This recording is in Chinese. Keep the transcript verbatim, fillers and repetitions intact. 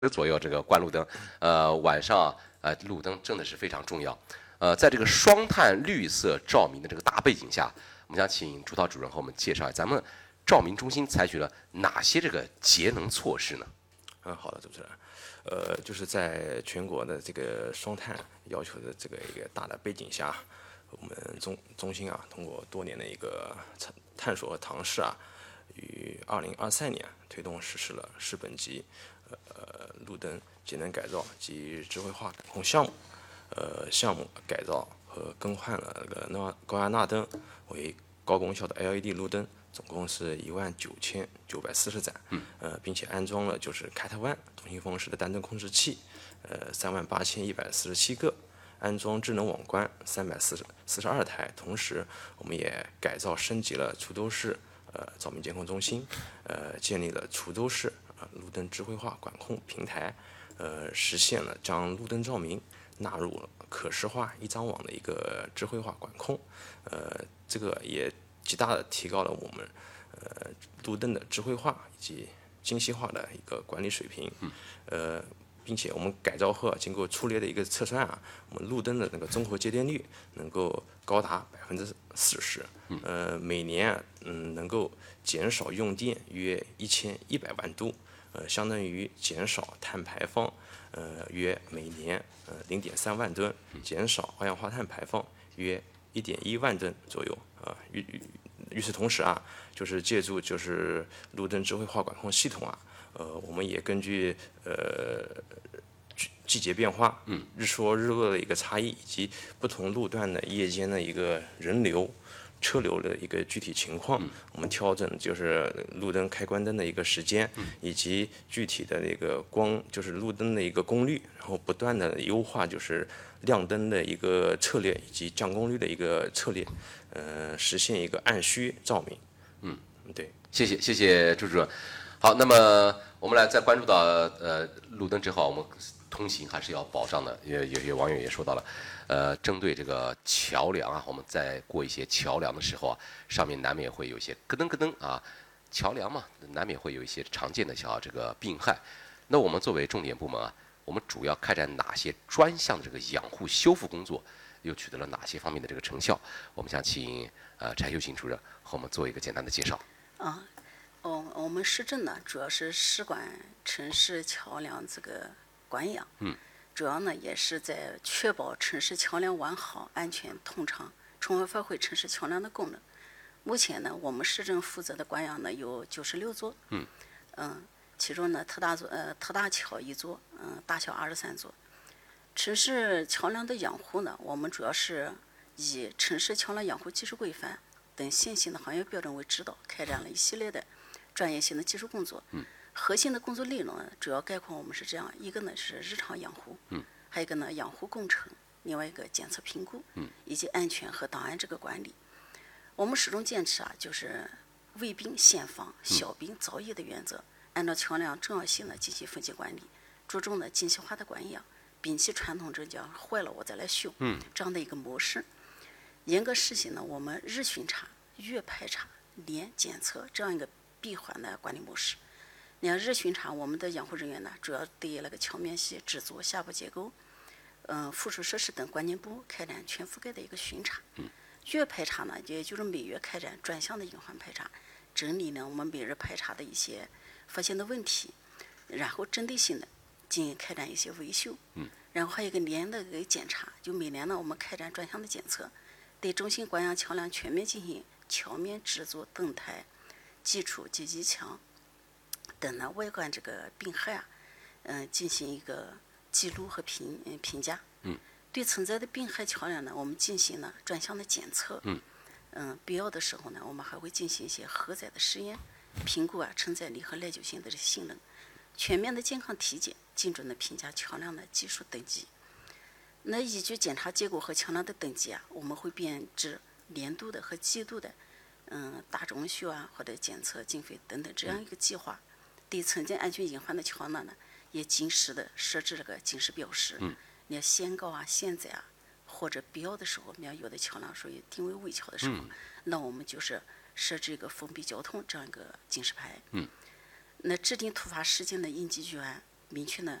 左右这个关路灯，呃，晚上啊，呃，路灯真的是非常重要。呃，在这个双碳绿色照明的这个大背景下，我们想请朱涛主任和我们介绍一下，咱们照明中心采取了哪些这个节能措施呢？ 嗯，好的，主持人。呃，就是在全国的这个双碳要求的这个一个大的背景下，我们中中心啊，通过多年的一个探探索和尝试啊，于二零二三年推动实施了市本级呃路灯节能改造及智慧化感控项目。呃，项目改造和更换了那个纳高压钠灯为高功效的 L E D 路灯，总共是一万九千九百四十盏。嗯。呃，并且安装了就是凯特湾同信封式的单灯控制器，呃，三万八千一百四十七个。安装智能网关三百四十四十二台，同时我们也改造升级了滁州市呃照明监控中心，呃，建立了滁州市呃路灯智慧化管控平台，呃，实现了将路灯照明纳入了可视化一张网的一个智慧化管控，呃，这个也极大的提高了我们呃路灯的智慧化以及精细化的一个管理水平，呃。并且我们改造后经过粗略的一个测算啊，我们路灯的那个综合节电率能够高达百分之四十，呃，每年嗯能够减少用电约一千一百万度，呃，相当于减少碳排放呃约每年呃零点三万吨，减少二氧化碳排放约一点一万吨左右啊。与与与此同时啊，就是借助就是路灯智慧化管控系统啊。呃，我们也根据呃季节变化、嗯，日出日落的一个差异，以及不同路段的夜间的一个人流、车流的一个具体情况，嗯、我们调整就是路灯开关灯的一个时间，嗯、以及具体的那个光，就是路灯的一个功率，然后不断的优化就是亮灯的一个策略以及降功率的一个策略，呃，实现一个按需照明。嗯，对， 谢谢谢谢朱主任。好，那么我们来再关注到呃路灯之后，我们通行还是要保障的。也有些网友也说到了，呃，针对这个桥梁啊，我们在过一些桥梁的时候啊，上面难免会有一些咯噔咯噔啊，桥梁嘛，难免会有一些常见的小这个病害。那我们作为重点部门啊，我们主要开展哪些专项的这个养护修复工作，又取得了哪些方面的这个成效？我们想请呃柴秀琴主任和我们做一个简单的介绍。 啊。哦，我们市政呢，主要是市管城市桥梁这个管养， 嗯， 主要呢也是在确保城市桥梁完好、安全通畅，充分发挥城市桥梁的功能。目前呢，我们市政负责的管养呢有九十六座， 嗯， 嗯，其中呢特大座呃特大桥一座，嗯，大桥二十三座。城市桥梁的养护呢，我们主要是以城市桥梁养护技术规范等现行的行业标准为指导，开展了一系列的专业性的技术工作。 嗯， 核心的工作内容呢，主要概括我们是这样：一个呢是日常养护， 嗯， 还有一个呢养护工程，另外一个检测评估， 嗯， 以及安全和档案这个管理。我们始终坚持啊，就是未病先防、小病早医的原则，按照桥梁重要性呢进行分级管理，注重呢精细化的管养，摒弃传统这叫坏了我再来修， 嗯， 这样的一个模式。严格实行呢我们日巡查、月排查、年检测这样一个闭环的管理模式。你看日巡查，我们的养护人员呢，主要对那个桥面系、支座、下部结构、嗯、呃、附属设施等关键部开展全覆盖的一个巡查。 嗯， 月排查呢，也就是每月开展专项的隐患排查，整理呢我们每日排查的一些发现的问题，然后针对性的进行开展一些维修。 嗯， 然后还有一个年的一个检查，就每年呢我们开展专项的检测，对中心管养桥梁全面进行桥面制作、灯台、基础及基墙等呢外观这个病害啊，嗯、呃，进行一个记录和评嗯评价。 嗯， 对存在的病害桥梁呢，我们进行了专项的检测。 嗯， 嗯、呃，必要的时候呢，我们还会进行一些荷载的实验，评估啊承载力和耐久性的这性能，全面的健康体检，精准的评价桥梁的技术等级。那依据检查结果和桥梁的等级啊，我们会编制年度的和季度的，嗯，大中修啊或者检测经费等等这样一个计划。对存在安全隐患的桥梁呢，也及时的设置这个警示标识。 嗯， 你要限高啊、限载啊，或者必要的时候，你要有的桥梁属于定位危桥的时候， 嗯、 那我们就是设置一个封闭交通这样一个警示牌。 嗯， 那制定突发事件的应急预案， 明确呢